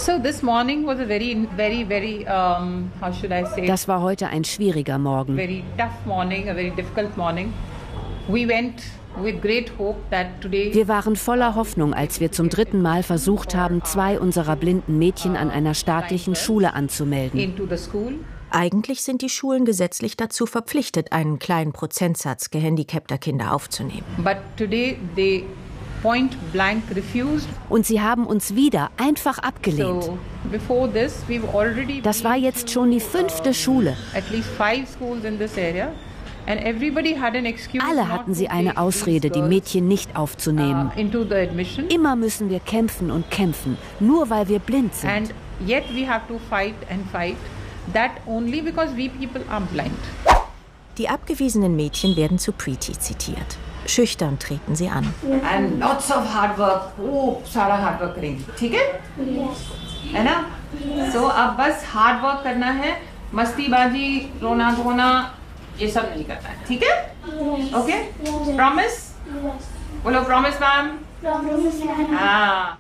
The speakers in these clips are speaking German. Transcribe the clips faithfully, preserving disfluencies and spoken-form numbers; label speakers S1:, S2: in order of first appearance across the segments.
S1: Das war heute ein schwieriger Morgen.
S2: Very tough morning, a very difficult morning. We went with great hope that today.
S1: Wir waren voller Hoffnung, als wir zum dritten Mal versucht haben, zwei unserer blinden Mädchen an einer staatlichen Schule anzumelden.
S2: Into the school.
S3: Eigentlich sind die Schulen gesetzlich dazu verpflichtet, einen kleinen Prozentsatz gehandicapter Kinder aufzunehmen.
S2: But today they point blank refused.
S1: Und sie haben uns wieder einfach abgelehnt.
S2: So, before this, we've already
S1: Das war jetzt schon die fünfte Schule.
S2: At least five schools in this area. And everybody had an excuse.
S1: Alle hatten sie eine Ausrede, die Mädchen nicht aufzunehmen.
S2: Uh, into the admission.
S1: Immer müssen wir kämpfen und kämpfen, nur weil wir blind sind.
S2: And yet we have to fight and fight. That only because we people are blind.
S3: Die abgewiesenen Mädchen werden zu Preeti zitiert. Schüchtern treten sie an.
S2: And lots of hard work. Oh, सारा hard work करेंगे, ठीक है?
S4: Yes.
S2: है ना? So अब बस hard work करना है, मस्तीबाजी, रोना धोना, ये सब नहीं करना है, ठीक है?
S4: Yes.
S2: Okay?
S4: Yes.
S2: Promise?
S4: Yes.
S2: बोलो promise मैम?
S4: Promise, ma'am.
S2: हाँ.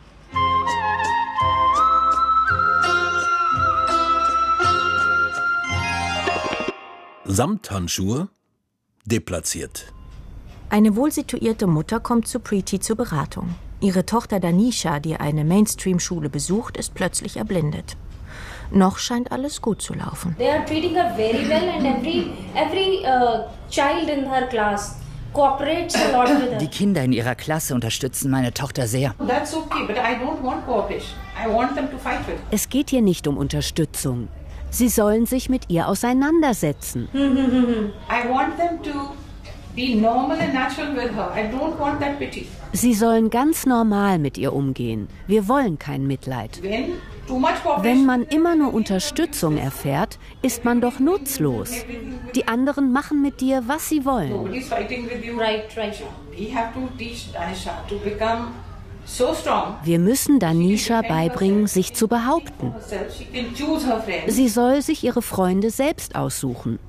S5: Samthandschuhe deplatziert.
S3: Eine wohlsituierte Mutter kommt zu Preeti zur Beratung. Ihre Tochter Danisha, die eine Mainstream-Schule besucht, ist plötzlich erblindet. Noch scheint alles gut zu laufen.
S6: They are treating her very well and every every uh, child in her class cooperates a lot with her.
S7: Die Kinder in ihrer Klasse unterstützen meine Tochter sehr.
S2: That's okay, but I don't want cooperation. I want them to fight with.
S1: Es geht hier nicht um Unterstützung. Sie sollen sich mit ihr auseinandersetzen.
S2: I want them to be normal and natural with her. I don't want that pity.
S1: Sie sollen ganz normal mit ihr umgehen. Wir wollen kein Mitleid.
S2: When too much cooperation.
S1: Wenn man immer nur Unterstützung erfährt, ist man doch nutzlos. Die anderen machen mit dir, was sie wollen.
S2: Nobody's fighting with you.
S6: Right, right.
S2: We have to teach Danisha to become so strong.
S1: Wir müssen Danisha beibringen, sich zu behaupten.
S2: She can choose her friends.
S1: Sie soll sich ihre Freunde selbst aussuchen.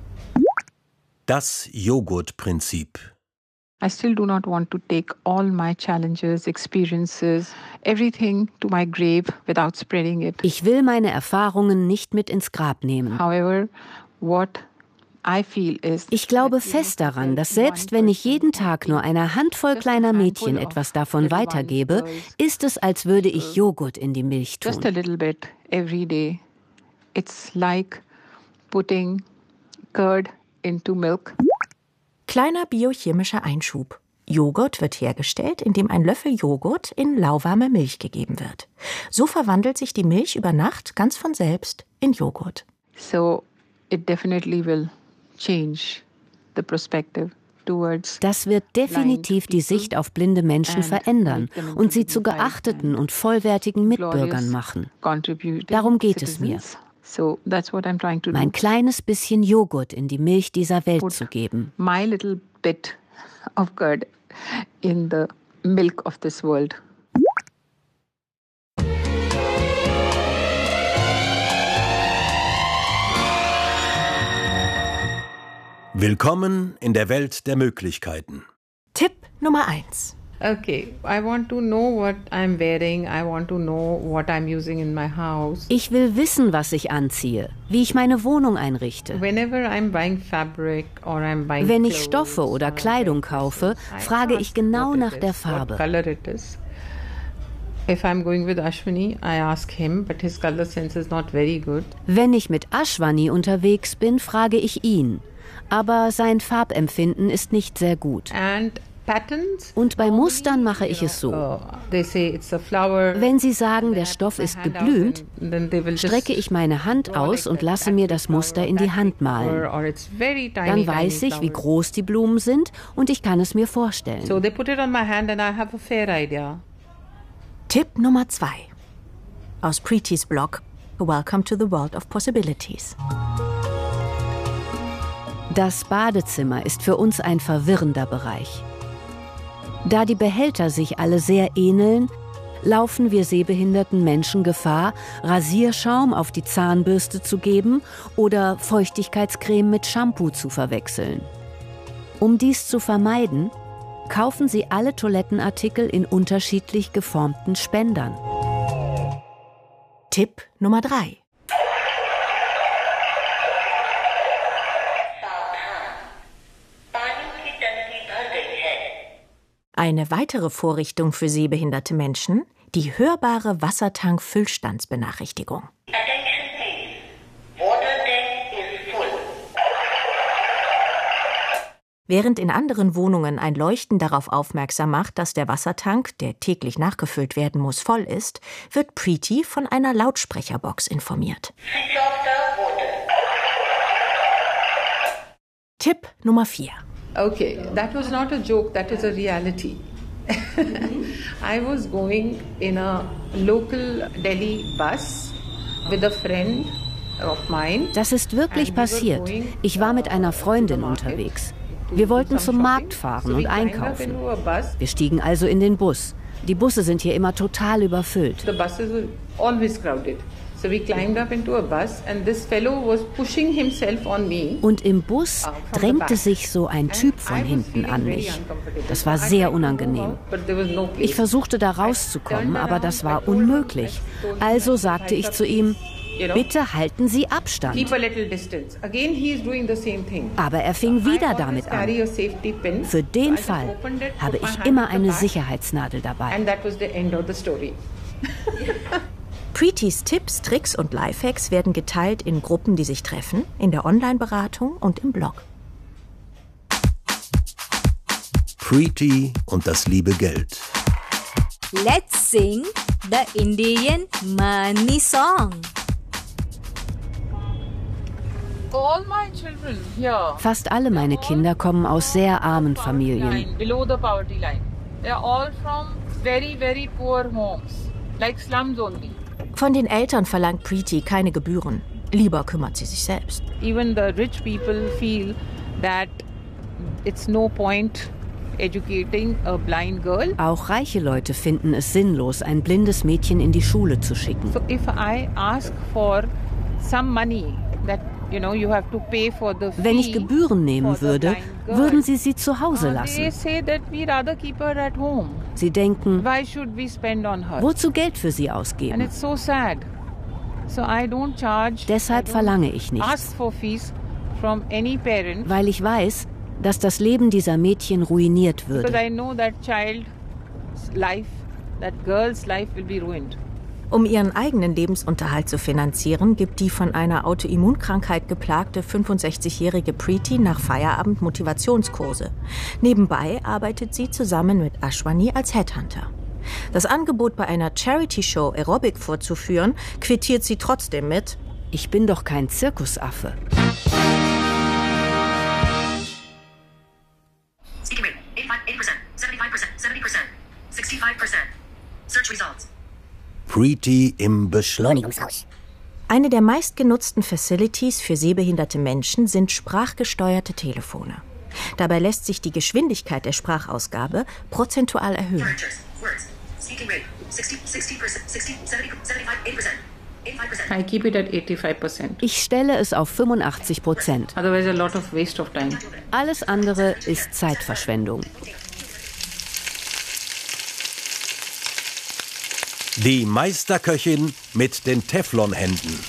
S5: Das Joghurt-Prinzip.
S8: I still do not want to take all my challenges, experiences, everything to my grave without spreading it.
S1: Ich will meine Erfahrungen nicht mit ins Grab nehmen.
S8: However, what I feel is
S1: Ich glaube fest daran, dass selbst wenn ich jeden Tag nur einer Handvoll kleiner Mädchen etwas davon weitergebe, ist es, als würde ich Joghurt in die Milch
S8: just a
S1: tun.
S8: little bit every day. It's like putting curd into milk.
S3: Kleiner biochemischer Einschub. Joghurt wird hergestellt, indem ein Löffel Joghurt in lauwarme Milch gegeben wird. So verwandelt sich die Milch über Nacht ganz von selbst in Joghurt.
S8: So it definitely will change the perspective towards.
S1: Das wird definitiv die Sicht auf blinde Menschen verändern und sie zu geachteten und vollwertigen Mitbürgern machen. Darum geht es mir.
S8: So that's what I'm trying to do.
S1: Mein kleines bisschen Joghurt in die Milch dieser Welt zu geben.
S8: My little bit of curd in the milk of this world.
S5: Willkommen in der Welt der Möglichkeiten.
S3: Tipp Nummer eins.
S2: Okay, I want to know what I'm wearing. I want to know what I'm using in my house.
S1: Ich will wissen, was ich anziehe, wie ich meine Wohnung einrichte.
S2: Whenever I'm buying fabric or I'm buying
S1: Wenn ich
S2: clothes,
S1: Stoffe oder Kleidung kaufe, frage ich genau nach der Farbe.
S2: What color it is. If I'm going with Ashwini, I ask him, but his color sense is not very good.
S1: Wenn ich mit Ashwani unterwegs bin, frage ich ihn. Aber sein Farbempfinden ist nicht sehr gut.
S2: And patterns,
S1: Und bei Mustern mache ich es so.
S2: uh, they say it's a flower.
S1: Wenn sie sagen, der Stoff ist geblümt, strecke ich meine Hand aus und lasse mir das Muster in die Hand malen. Dann weiß ich, wie groß die Blumen sind und ich kann es mir vorstellen.
S2: So they put it on my hand and I have a fair idea.
S3: Tipp Nummer zwei. Aus Preetis Blog Welcome to the World of Possibilities.
S1: Das Badezimmer ist für uns ein verwirrender Bereich. Da die Behälter sich alle sehr ähneln, laufen wir sehbehinderten Menschen Gefahr, Rasierschaum auf die Zahnbürste zu geben oder Feuchtigkeitscreme mit Shampoo zu verwechseln. Um dies zu vermeiden, kaufen Sie alle Toilettenartikel in unterschiedlich geformten Spendern.
S3: Tipp Nummer drei. Eine weitere Vorrichtung für sehbehinderte Menschen, die hörbare Wassertank-Füllstandsbenachrichtigung. Während in anderen Wohnungen ein Leuchten darauf aufmerksam macht, dass der Wassertank, der täglich nachgefüllt werden muss, voll ist, wird Preeti von einer Lautsprecherbox informiert. Tipp Nummer vier.
S8: Okay, that was not a joke, that is a reality. I was going in a local Delhi bus with a friend of mine.
S1: Das ist wirklich passiert. Ich war mit einer Freundin unterwegs. Wir wollten zum Markt fahren und einkaufen. Wir stiegen also in den Bus. Die Busse sind hier immer total überfüllt.
S8: The buses were always crowded. So we climbed up into a bus and this fellow was pushing himself on me.
S1: Und im Bus drängte sich so ein Typ von hinten an mich. Das war sehr unangenehm. Ich versuchte da rauszukommen, aber das war unmöglich. Also sagte ich zu ihm: Bitte halten Sie Abstand. Aber er fing wieder damit an. Für den Fall habe ich immer eine Sicherheitsnadel dabei.
S3: Preetis Tipps, Tricks und Lifehacks werden geteilt in Gruppen, die sich treffen, in der Online-Beratung und im Blog.
S5: Preeti und das liebe Geld.
S9: Let's sing the Indian money song.
S2: All my children here.
S1: Fast alle meine Kinder kommen aus sehr armen Familien.
S2: Below the poverty line. They are all from very, very poor homes, like slums only.
S3: Von den Eltern verlangt Preeti keine Gebühren. Lieber kümmert sie sich selbst.
S8: Even the rich people feel that it's no point educating a blind girl.
S1: Auch reiche Leute finden es sinnlos, ein blindes Mädchen in die Schule zu schicken.
S8: So if I ask for some money that you know you have to pay for the fee.
S1: Wenn ich Gebühren nehmen würde, würden sie sie zu Hause lassen.
S8: They say that we rather keep her at home.
S1: Sie denken,
S8: why should we spend on her?
S1: Wozu Geld für sie
S8: And
S1: ausgeben?
S8: it's so sad. So I don't charge.
S1: Deshalb
S8: I don't
S1: verlange ich nichts,
S8: ask for fees from any parent.
S1: weil ich weiß, dass das Leben dieser Mädchen ruiniert
S8: Because
S1: würde.
S8: I know that child's life, that girl's life will be ruined.
S3: Um ihren eigenen Lebensunterhalt zu finanzieren, gibt die von einer Autoimmunkrankheit geplagte fünfundsechzigjährige Preeti nach Feierabend Motivationskurse. Nebenbei arbeitet sie zusammen mit Ashwani als Headhunter. Das Angebot, bei einer Charity-Show Aerobic vorzuführen, quittiert sie trotzdem mit:
S1: Ich bin doch kein Zirkusaffe.
S10: Speaking rate, eighty-five percent, seventy-five percent, seventy percent, sixty-five percent. Search results.
S5: Preeti im
S3: Beschleunigungshaus. Eine der meistgenutzten Facilities für sehbehinderte Menschen sind sprachgesteuerte Telefone. Dabei lässt sich die Geschwindigkeit der Sprachausgabe prozentual erhöhen.
S8: I keep it at eighty-five percent.
S1: Ich stelle es auf fünfundachtzig Prozent.
S8: Otherwise a lot of waste of time.
S1: Alles andere ist Zeitverschwendung.
S5: Die Meisterköchin mit den Teflonhänden.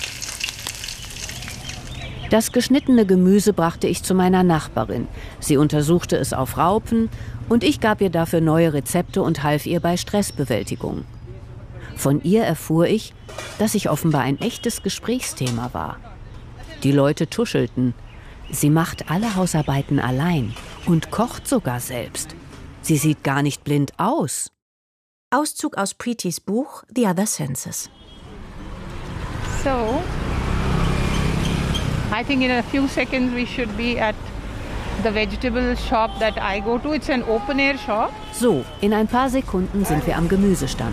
S1: Das geschnittene Gemüse brachte ich zu meiner Nachbarin. Sie untersuchte es auf Raupen und ich gab ihr dafür neue Rezepte und half ihr bei Stressbewältigung. Von ihr erfuhr ich, dass ich offenbar ein echtes Gesprächsthema war. Die Leute tuschelten. Sie macht alle Hausarbeiten allein und kocht sogar selbst. Sie sieht gar nicht blind aus.
S3: Auszug aus Preetis Buch The Other Senses.
S8: So, I think in a few seconds we should be at the vegetable shop that I go to. It's an open air shop.
S1: So, in ein paar Sekunden sind wir am Gemüsestand.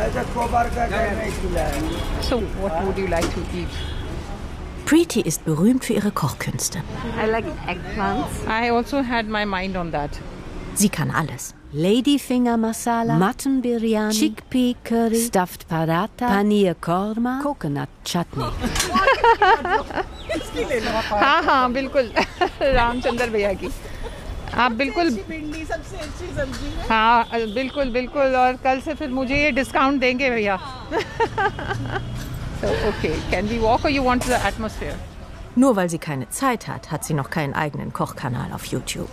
S8: So, what would you like to eat?
S3: Preeti ist berühmt für ihre Kochkünste.
S6: I like eggplants.
S8: I also had my mind on that.
S3: Sie kann alles.
S1: Ladyfinger Masala, Mutton Biryani, Chickpea Curry, Stuffed Paratha, Paneer Korma, Coconut Chutney.
S8: हाँ हाँ बिल्कुल रामचंद्र भैया की आप बिल्कुल हाँ बिल्कुल बिल्कुल और कल से फिर मुझे ये डिस्काउंट देंगे भैया So, okay, can we walk or you want the atmosphere?
S3: Nur weil sie keine Zeit hat, hat sie noch keinen eigenen Kochkanal auf YouTube.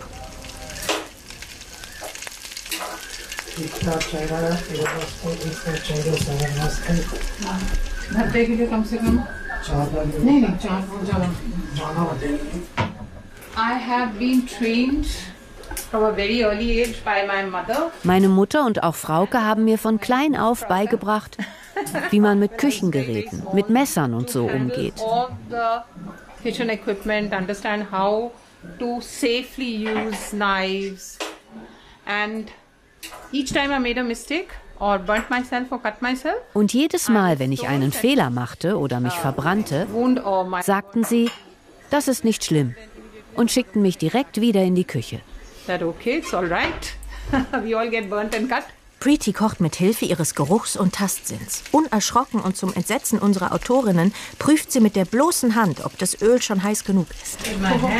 S2: I have been trained from a very early age by my mother.
S1: Meine Mutter und auch Frauke haben mir von klein auf beigebracht, wie man mit Küchengeräten, mit Messern und so umgeht.
S8: All the kitchen equipment, understand how to safely use knives. And each time I made a mistake or burnt myself or cut myself.
S1: Und jedes Mal, wenn ich einen Fehler machte oder mich verbrannte, sagten sie, das ist nicht schlimm und schickten mich direkt wieder in die Küche.
S8: That okay, it's all right. We all get burnt and cut.
S3: Preeti kocht mit Hilfe ihres Geruchs- und Tastsinns. Unerschrocken und zum Entsetzen unserer Autorinnen prüft sie mit der bloßen Hand, ob das Öl schon heiß genug ist.